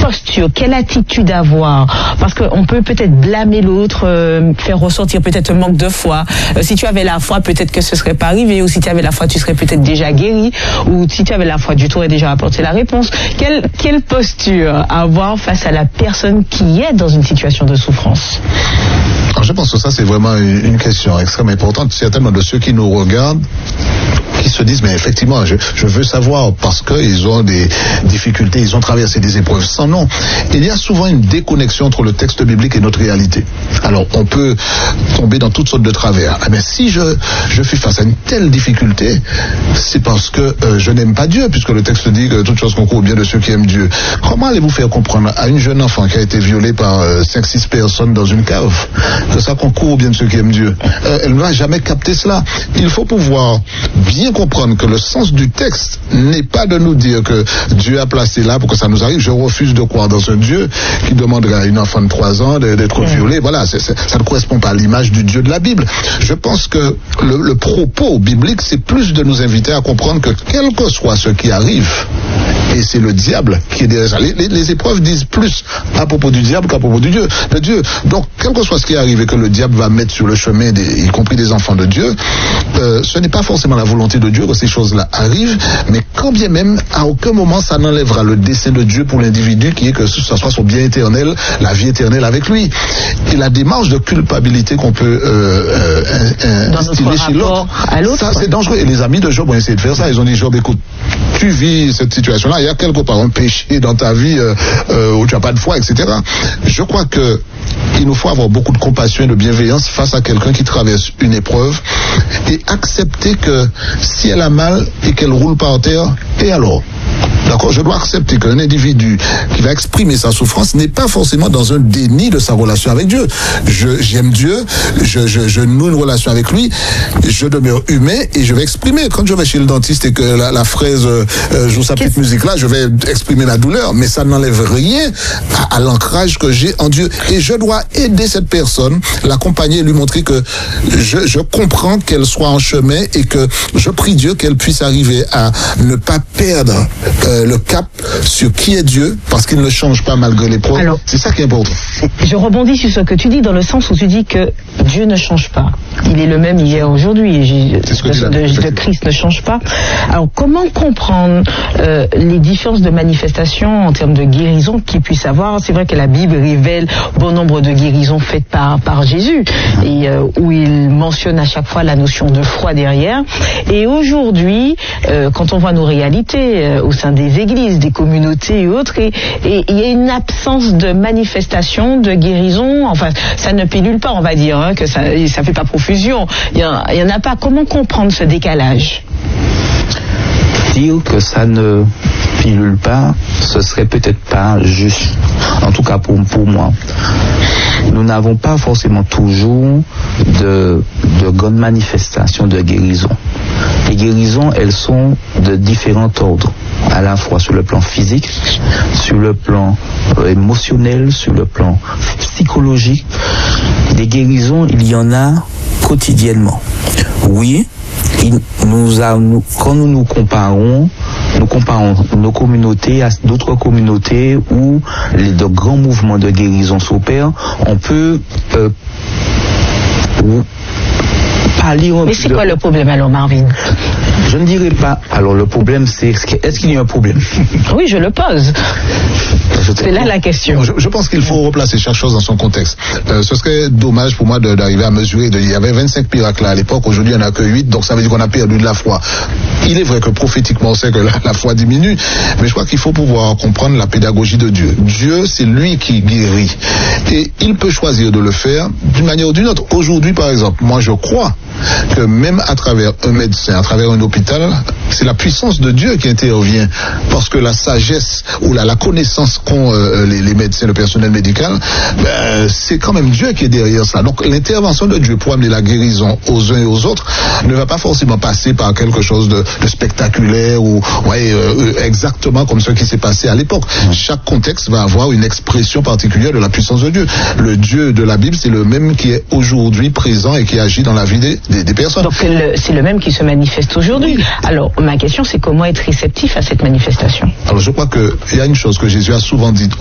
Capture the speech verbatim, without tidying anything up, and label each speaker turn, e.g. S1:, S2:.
S1: posture, quelle attitude avoir? Parce qu'on peut peut-être blâmer l'autre, euh, faire ressortir peut-être un manque de foi. Euh, si tu avais la foi, peut-être que ce serait pas arrivé, ou si tu avais la foi, tu serais peut-être déjà guéri, ou si tu avais la foi, tu t'aurais déjà apporté la réponse. Quelle, quelle posture avoir face à la personne qui est dans une situation de souffrance?
S2: Alors, je pense que ça, c'est vraiment une, une question extrêmement importante. Certainement de ceux qui nous regardent, qui se disent, mais effectivement, je, je veux savoir parce qu'ils ont des difficultés, ils ont traversé des épreuves sans nom. Il y a souvent une déconnexion entre le texte biblique et notre réalité. Alors, on peut tomber dans toutes sortes de travers. Ah, mais si je, je suis face à une telle difficulté, c'est parce que euh, je n'aime pas Dieu, puisque le texte dit que toute chose concourt au bien de ceux qui aiment Dieu. Comment allez-vous faire comprendre à une jeune enfant qui a été violée par euh, cinq six personnes dans une cave que ça concourt au bien de ceux qui aiment Dieu? euh, Elle ne va jamais capter cela. Il faut pouvoir bien comprendre que le sens du texte n'est pas de nous dire que Dieu a placé là pour que ça nous arrive. Je refuse de croire dans un Dieu qui demanderait à une enfant de trois ans d'être violée. Voilà, c'est, c'est, ça ne correspond pas à l'image du Dieu de la Bible. Je pense que le, le propos biblique, c'est plus de nous inviter à comprendre que quel que soit ce qui arrive, et c'est le diable qui est derrière ça. Les, les, les épreuves disent plus à propos du diable qu'à propos du Dieu, de Dieu. Donc, quel que soit ce qui arrive et que le diable va mettre sur le chemin, des, y compris des enfants de Dieu, euh, ce n'est pas forcément la volonté de Dieu que ces choses-là arrivent, mais quand bien même, à aucun moment, ça n'enlèvera le dessein de Dieu pour l'individu, qui est que ce soit son bien éternel, la vie éternelle avec lui. Et la démarche de culpabilité qu'on peut euh, euh, instiller chez l'autre, ça c'est dangereux. Et les amis de Job ont essayé de faire ça. Ils ont dit, Job, écoute, tu vis cette situation-là, il y a quelque part un péché dans ta vie euh, euh, où tu n'as pas de foi, et cetera. Je crois que il nous faut avoir beaucoup de compassion et de bienveillance face à quelqu'un qui traverse une épreuve et accepter que si elle a mal et qu'elle roule par terre, et alors? D'accord, je dois accepter qu'un individu qui va exprimer sa souffrance n'est pas forcément dans un déni de sa relation avec Dieu. Je, j'aime Dieu, je, je, je noue une relation avec lui, je demeure humain et je vais exprimer. Quand je vais chez le dentiste et que la, la fraise euh, joue sa petite musique là, je vais exprimer ma douleur, mais ça n'enlève rien à, à l'ancrage que j'ai en Dieu. Et je dois aider cette personne, l'accompagner et lui montrer que je, je comprends qu'elle soit en chemin et que je prie Dieu qu'elle puisse arriver à ne pas perdre Euh, le cap sur qui est Dieu, parce qu'il ne change pas malgré l'épreuve. Alors, c'est ça qui est important.
S1: Je rebondis sur ce que tu dis, dans le sens où tu dis que Dieu ne change pas. Il est le même hier, aujourd'hui. Et
S2: c'est ce que
S1: de, de, de Christ ne change pas. Alors, comment comprendre euh, les différences de manifestations en termes de guérison qu'il puisse avoir? C'est vrai que la Bible révèle bon nombre de guérisons faites par, par Jésus, et euh, où il mentionne à chaque fois la notion de foi derrière. Et aujourd'hui, euh, quand on voit nos réalités euh, au sein des églises, des communautés et autres, et il y a une absence de manifestation, de guérison. Enfin, ça ne pilule pas, on va dire, hein, que ça ça fait pas profusion. Il y, y en a pas. Comment comprendre ce décalage?
S3: Dire que ça ne pilule pas, ce serait peut-être pas juste. En tout cas pour, pour moi. Nous n'avons pas forcément toujours de, de grandes manifestations de guérison. Les guérisons, elles sont de différents ordres, à la fois sur le plan physique, sur le plan euh, émotionnel, sur le plan psychologique. Des guérisons, il y en a quotidiennement. Oui, il, nous a, nous, quand nous nous comparons, nous comparons nos communautés à d'autres communautés où les, de grands mouvements de guérison s'opèrent, on peut euh, parler...
S1: Mais c'est de... quoi le problème alors, Marvin?
S3: Je ne dirais pas. Alors le problème, c'est est-ce qu'il y a un problème?
S1: Oui, je le pose. C'est là la question.
S2: Je, je pense qu'il faut replacer chaque chose dans son contexte. Euh, ce serait dommage pour moi de, d'arriver à mesurer. De, il y avait vingt-cinq miracles à l'époque, aujourd'hui il n'y en a que huit, donc ça veut dire qu'on a perdu de la foi. Il est vrai que prophétiquement on sait que la, la foi diminue, mais je crois qu'il faut pouvoir comprendre la pédagogie de Dieu. Dieu, c'est lui qui guérit. Et il peut choisir de le faire d'une manière ou d'une autre. Aujourd'hui, par exemple, moi je crois que même à travers un médecin, à travers un hôpital, c'est la puissance de Dieu qui intervient, parce que la sagesse ou la, la connaissance qu'ont euh, les, les médecins, le personnel médical, ben, c'est quand même Dieu qui est derrière ça. Donc l'intervention de Dieu pour amener la guérison aux uns et aux autres ne va pas forcément passer par quelque chose de, de spectaculaire ou ouais, euh, exactement comme ce qui s'est passé à l'époque. Chaque contexte va avoir une expression particulière de la puissance de Dieu. Le Dieu de la Bible, c'est le même qui est aujourd'hui présent et qui agit dans la vie des, des, des personnes.
S1: Donc c'est le, c'est le même qui se manifeste aujourd'hui. Oui. Alors ma question, c'est comment être réceptif à cette manifestation?
S2: Alors je crois qu'il y a une chose que Jésus a souvent dit